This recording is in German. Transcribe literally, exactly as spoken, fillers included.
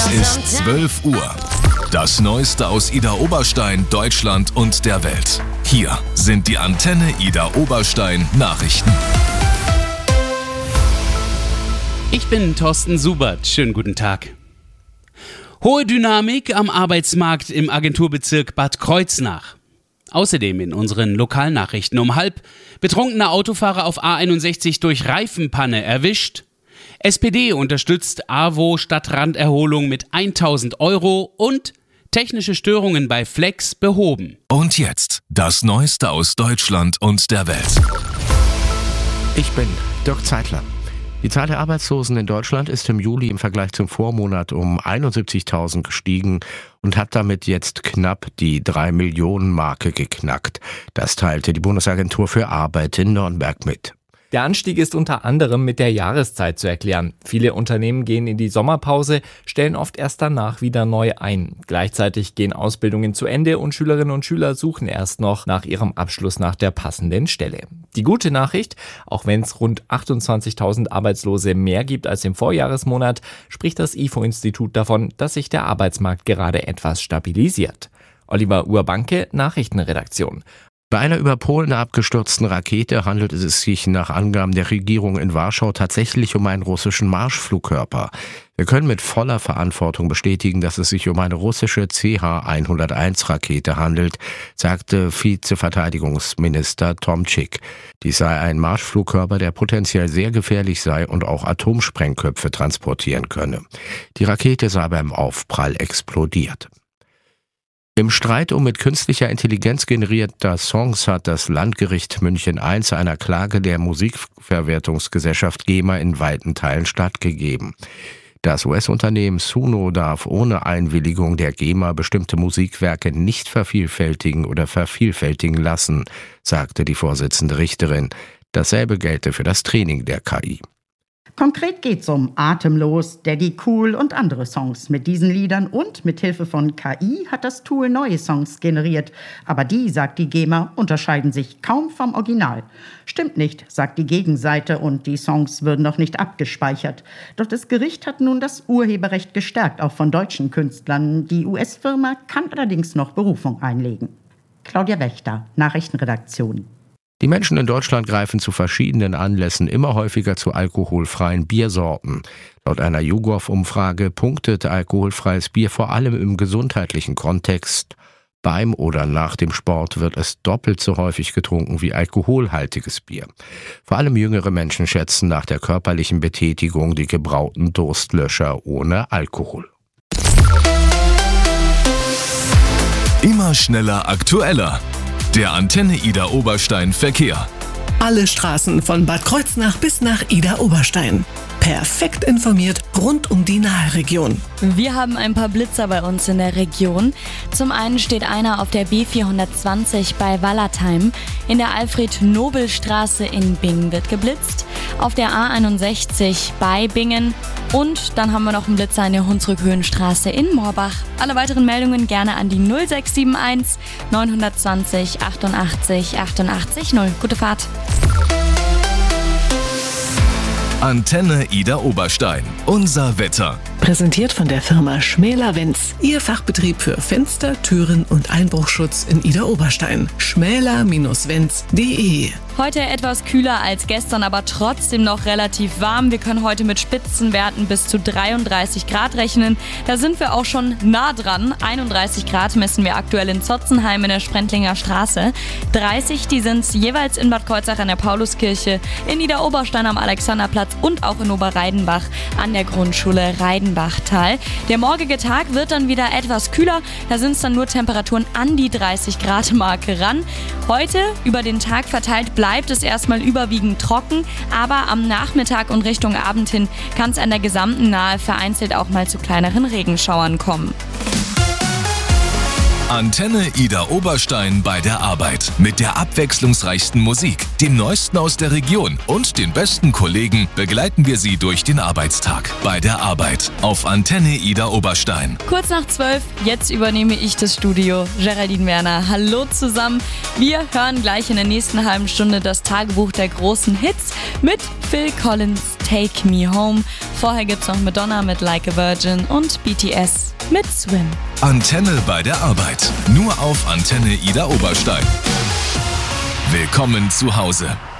Es ist zwölf Uhr. Das Neueste aus Ida Oberstein, Deutschland und der Welt. Hier sind die Antenne Ida Oberstein Nachrichten. Ich bin Thorsten Subert. Schönen guten Tag. Hohe Dynamik am Arbeitsmarkt im Agenturbezirk Bad Kreuznach. Außerdem in unseren Lokalnachrichten um halb: betrunkener Autofahrer auf A einundsechzig durch Reifenpanne erwischt. S P D unterstützt A W O Stadtranderholung mit tausend Euro und technische Störungen bei Flex behoben. Und jetzt das Neueste aus Deutschland und der Welt. Ich bin Dirk Zeitler. Die Zahl der Arbeitslosen in Deutschland ist im Juli im Vergleich zum Vormonat um einundsiebzigtausend gestiegen und hat damit jetzt knapp die drei Millionen Marke geknackt. Das teilte die Bundesagentur für Arbeit in Nürnberg mit. Der Anstieg ist unter anderem mit der Jahreszeit zu erklären. Viele Unternehmen gehen in die Sommerpause, stellen oft erst danach wieder neu ein. Gleichzeitig gehen Ausbildungen zu Ende und Schülerinnen und Schüler suchen erst noch nach ihrem Abschluss nach der passenden Stelle. Die gute Nachricht: Auch wenn es rund achtundzwanzigtausend Arbeitslose mehr gibt als im Vorjahresmonat, spricht das I F O-Institut davon, dass sich der Arbeitsmarkt gerade etwas stabilisiert. Oliver Urbanke, Nachrichtenredaktion. Bei einer über Polen abgestürzten Rakete handelt es sich nach Angaben der Regierung in Warschau tatsächlich um einen russischen Marschflugkörper. Wir können mit voller Verantwortung bestätigen, dass es sich um eine russische C H hunderteins Rakete handelt, sagte Vizeverteidigungsminister Tomczyk. Dies sei ein Marschflugkörper, der potenziell sehr gefährlich sei und auch Atomsprengköpfe transportieren könne. Die Rakete sei beim Aufprall explodiert. Im Streit um mit künstlicher Intelligenz generierter Songs hat das Landgericht München eins einer Klage der Musikverwertungsgesellschaft GEMA in weiten Teilen stattgegeben. Das U S-Unternehmen Suno darf ohne Einwilligung der GEMA bestimmte Musikwerke nicht vervielfältigen oder vervielfältigen lassen, sagte die Vorsitzende Richterin. Dasselbe gelte für das Training der K I. Konkret geht's um Atemlos, Daddy Cool und andere Songs. Mit diesen Liedern und mit Hilfe von K I hat das Tool neue Songs generiert. Aber die, sagt die GEMA, unterscheiden sich kaum vom Original. Stimmt nicht, sagt die Gegenseite, und die Songs würden noch nicht abgespeichert. Doch das Gericht hat nun das Urheberrecht gestärkt, auch von deutschen Künstlern. Die U S-Firma kann allerdings noch Berufung einlegen. Claudia Wächter, Nachrichtenredaktion. Die Menschen in Deutschland greifen zu verschiedenen Anlässen immer häufiger zu alkoholfreien Biersorten. Laut einer YouGov-Umfrage punktet alkoholfreies Bier vor allem im gesundheitlichen Kontext. Beim oder nach dem Sport wird es doppelt so häufig getrunken wie alkoholhaltiges Bier. Vor allem jüngere Menschen schätzen nach der körperlichen Betätigung die gebrauten Durstlöscher ohne Alkohol. Immer schneller, aktueller. Der Antenne Ida Oberstein Verkehr. Alle Straßen von Bad Kreuznach bis nach Ida Oberstein. Perfekt informiert rund um die Naheregion. Wir haben ein paar Blitzer bei uns in der Region. Zum einen steht einer auf der B vierhundertzwanzig bei Wallertheim. In der Alfred-Nobel-Straße in Bingen wird geblitzt. Auf der A einundsechzig bei Bingen. Und dann haben wir noch einen Blitzer in der Hunsrückhöhenstraße in Moorbach. Alle weiteren Meldungen gerne an die null sechs sieben eins neun zwei null achtundachtzig achtundachtzig null. Gute Fahrt. Antenne Ida Oberstein. Unser Wetter. Präsentiert von der Firma Schmäler-Wenz. Ihr Fachbetrieb für Fenster, Türen und Einbruchschutz in Ida Oberstein. schmäler Bindestrich wenz punkt de. Heute etwas kühler als gestern, aber trotzdem noch relativ warm. Wir können heute mit Spitzenwerten bis zu dreiunddreißig Grad rechnen. Da sind wir auch schon nah dran. einunddreißig Grad messen wir aktuell in Zotzenheim in der Sprentlinger Straße. dreißig, die sind es jeweils in Bad Kreuznach an der Pauluskirche, in Ida Oberstein am Alexanderplatz und auch in Oberreidenbach an der Grundschule Reidenbachtal. Der morgige Tag wird dann wieder etwas kühler. Da sind es dann nur Temperaturen an die dreißig Grad Marke ran. Heute über den Tag verteilt bleibt es erstmal überwiegend trocken, aber am Nachmittag und Richtung Abend hin kann es an der gesamten Nahe vereinzelt auch mal zu kleineren Regenschauern kommen. Antenne Ida Oberstein bei der Arbeit. Mit der abwechslungsreichsten Musik, dem Neuesten aus der Region und den besten Kollegen begleiten wir Sie durch den Arbeitstag. Bei der Arbeit auf Antenne Ida Oberstein. Kurz nach zwölf, jetzt übernehme ich das Studio. Geraldine Werner, hallo zusammen. Wir hören gleich in der nächsten halben Stunde das Tagebuch der großen Hits mit Phil Collins. Take Me Home. Vorher gibt's noch Madonna mit Like a Virgin und B T S mit Swim. Antenne bei der Arbeit. Nur auf Antenne Idar Oberstein. Willkommen zu Hause.